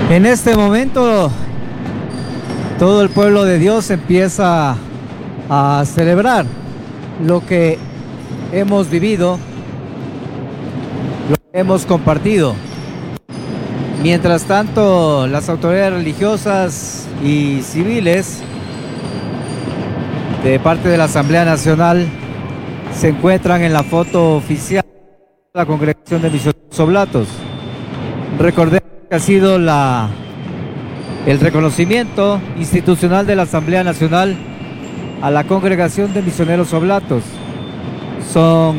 En este momento, todo el pueblo de Dios empieza a celebrar lo que hemos vivido, lo que hemos compartido. Mientras tanto, las autoridades religiosas y civiles de parte de la Asamblea Nacional se encuentran en la foto oficial de la Congregación de Misioneros Oblatos. Recordemos que ha sido el reconocimiento institucional de la Asamblea Nacional a la Congregación de Misioneros Oblatos. Son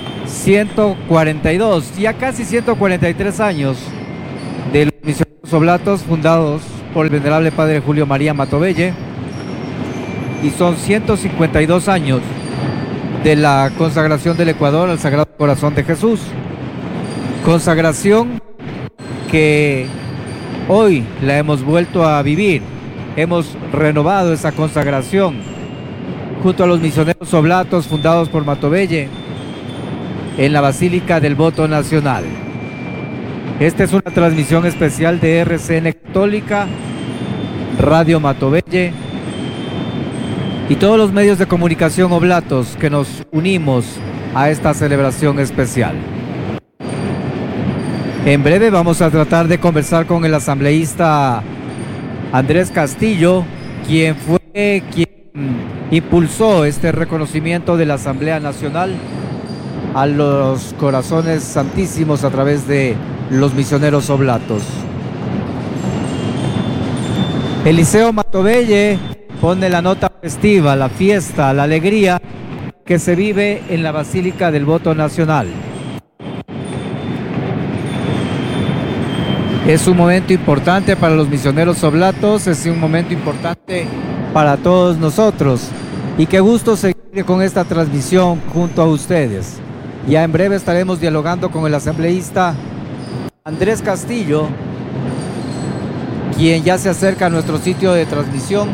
142, ya casi 143 años de los Misioneros Oblatos, fundados por el venerable Padre Julio María Matovelle, y son 152 años de la consagración del Ecuador al Sagrado Corazón de Jesús. Consagración que hoy la hemos vuelto a vivir. Hemos renovado esa consagración junto a los Misioneros Oblatos fundados por Matovelle en la Basílica del Voto Nacional. Esta es una transmisión especial de RCN Católica, Radio Matovelle y todos los medios de comunicación oblatos que nos unimos a esta celebración especial. En breve vamos a tratar de conversar con el asambleísta Andrés Castillo, quien impulsó este reconocimiento de la Asamblea Nacional a los corazones santísimos a través de los Misioneros Oblatos. Eliseo Matovelle pone la nota festiva, la fiesta, la alegría que se vive en la Basílica del Voto Nacional. Es un momento importante para los Misioneros Oblatos, es un momento importante para todos nosotros. Y qué gusto seguir con esta transmisión junto a ustedes. Ya en breve estaremos dialogando con el asambleísta Andrés Castillo, quien ya se acerca a nuestro sitio de transmisión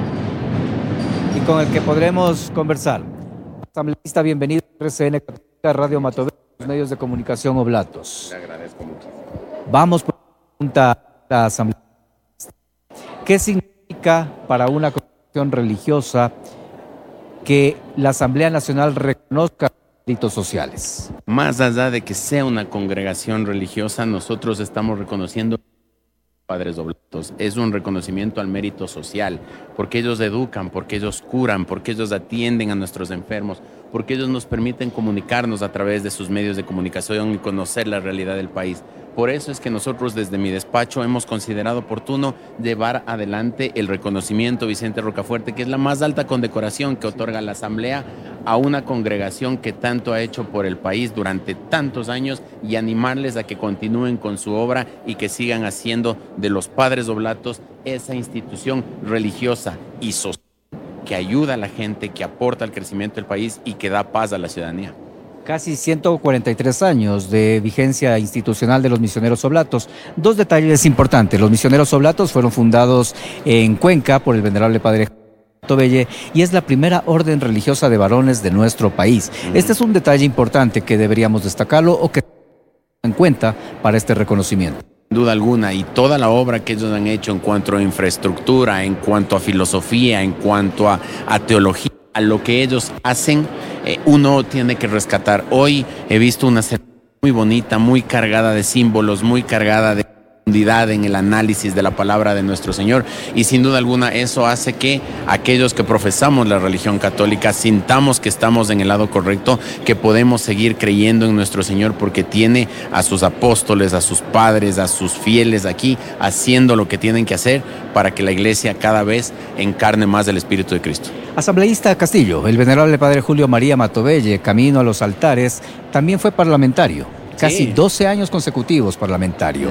y con el que podremos conversar. Asambleísta, bienvenido a RCN Católica, Radio Matovelle, los medios de comunicación oblatos. Le agradezco mucho. Vamos por la pregunta a la asamblea. ¿Qué significa para una congregación religiosa que la Asamblea Nacional reconozca méritos sociales? Más allá de que sea una congregación religiosa, nosotros estamos reconociendo padres oblatos. Es un reconocimiento al mérito social, porque ellos educan, porque ellos curan, porque ellos atienden a nuestros enfermos, porque ellos nos permiten comunicarnos a través de sus medios de comunicación y conocer la realidad del país. Por eso es que nosotros desde mi despacho hemos considerado oportuno llevar adelante el reconocimiento Vicente Rocafuerte, que es la más alta condecoración que otorga la Asamblea a una congregación que tanto ha hecho por el país durante tantos años, y animarles a que continúen con su obra y que sigan haciendo de los padres oblatos esa institución religiosa y social que ayuda a la gente, que aporta al crecimiento del país y que da paz a la ciudadanía. Casi 143 años de vigencia institucional de los Misioneros Oblatos. Dos detalles importantes. Los Misioneros Oblatos fueron fundados en Cuenca por el venerable Padre Matovelle y es la primera orden religiosa de varones de nuestro país. Este es un detalle importante que deberíamos destacarlo o que en cuenta para este reconocimiento. Sin duda alguna, y toda la obra que ellos han hecho en cuanto a infraestructura, en cuanto a filosofía, en cuanto a teología, a lo que ellos hacen, uno tiene que rescatar. Hoy he visto una ceremonia muy bonita, muy cargada de símbolos, muy cargada de profundidad en el análisis de la palabra de nuestro Señor, y sin duda alguna eso hace que aquellos que profesamos la religión católica sintamos que estamos en el lado correcto, que podemos seguir creyendo en nuestro Señor porque tiene a sus apóstoles, a sus padres, a sus fieles aquí haciendo lo que tienen que hacer para que la iglesia cada vez encarne más el Espíritu de Cristo. Asambleísta Castillo, el venerable Padre Julio María Matovelle, camino a los altares, también fue parlamentario. Casi 12 años consecutivos parlamentario.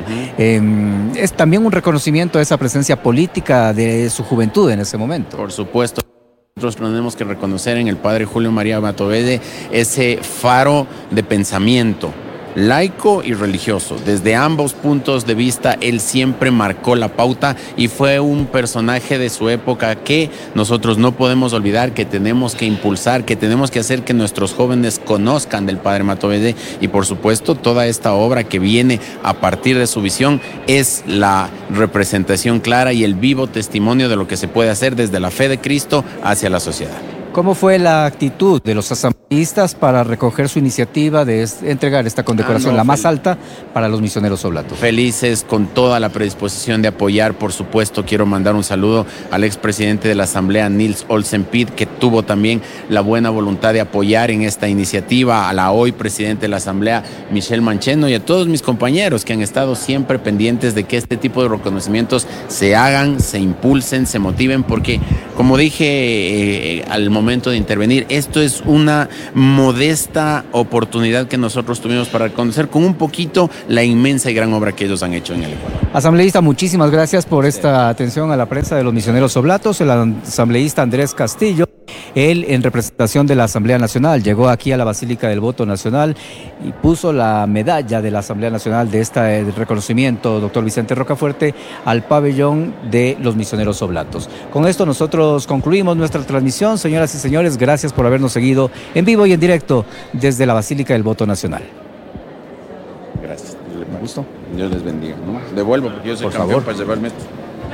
Es también un reconocimiento a esa presencia política de su juventud en ese momento. Por supuesto. Nosotros tenemos que reconocer en el Padre Julio María Matovelle ese faro de pensamiento, laico y religioso. Desde ambos puntos de vista, él siempre marcó la pauta y fue un personaje de su época que nosotros no podemos olvidar, que tenemos que impulsar, que tenemos que hacer que nuestros jóvenes conozcan del padre Matovelle. Y por supuesto, toda esta obra que viene a partir de su visión es la representación clara y el vivo testimonio de lo que se puede hacer desde la fe de Cristo hacia la sociedad. ¿Cómo fue la actitud de los asambleístas para recoger su iniciativa de entregar esta condecoración, la más alta para los misioneros oblatos? Felices, con toda la predisposición de apoyar. Por supuesto, quiero mandar un saludo al expresidente de la Asamblea, Nils Olsen Pitt, que tuvo también la buena voluntad de apoyar en esta iniciativa, a la hoy presidente de la Asamblea, Michelle Mancheno, y a todos mis compañeros que han estado siempre pendientes de que este tipo de reconocimientos se hagan, se impulsen, se motiven, porque, como dije al momento de intervenir, esto es una modesta oportunidad que nosotros tuvimos para reconocer con un poquito la inmensa y gran obra que ellos han hecho en el Ecuador. Asambleísta, muchísimas gracias por esta atención a la prensa de los misioneros oblatos. El asambleísta Andrés Castillo, él en representación de la Asamblea Nacional, llegó aquí a la Basílica del Voto Nacional y puso la medalla de la Asamblea Nacional de este reconocimiento, doctor Vicente Rocafuerte, al pabellón de los misioneros oblatos. Con esto nosotros concluimos nuestra transmisión. Señoras y señores, gracias por habernos seguido en vivo y en directo desde la Basílica del Voto Nacional. Gracias. Un gusto. Dios les bendiga, ¿no? Devuelvo, porque yo soy por campeón favor para llevarme esto.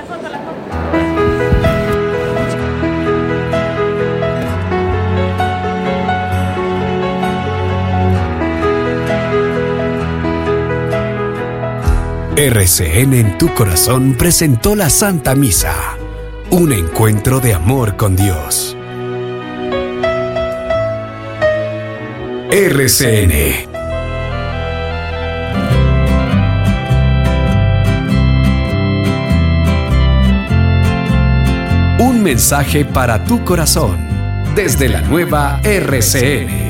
RCN en tu corazón presentó la Santa Misa, un encuentro de amor con Dios. RCN. Un mensaje para tu corazón desde la nueva RCN.